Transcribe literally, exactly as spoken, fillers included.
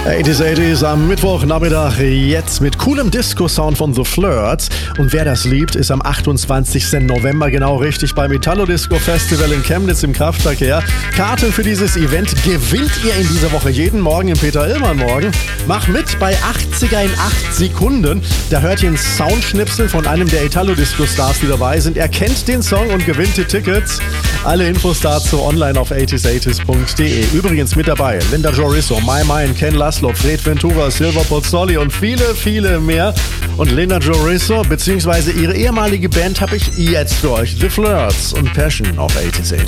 achtziger achtziger am Mittwochnachmittag jetzt mit coolem Disco-Sound von The Flirts. Und wer das liebt, ist am achtundzwanzigsten November genau richtig beim Italo Disco Festival in Chemnitz im Kraftverkehr. Karten für dieses Event gewinnt ihr in dieser Woche jeden Morgen im Peter-Illmann-Morgen. Mach mit bei achtziger in acht Sekunden. Da hört ihr einen Soundschnipsel von einem der Italo Disco Stars, die dabei sind. Er kennt den Song und gewinnt die Tickets. Alle Infos dazu online auf achtziger achtziger punkt de. Übrigens mit dabei Linda Jorisso, My Mind, Ken Laszlo, Fred Ventura, Silver Pozzoli und viele, viele mehr. Und Linda Jorisso bzw. ihre ehemalige Band habe ich jetzt für euch. The Flirts und Passion auf achtziger achtziger.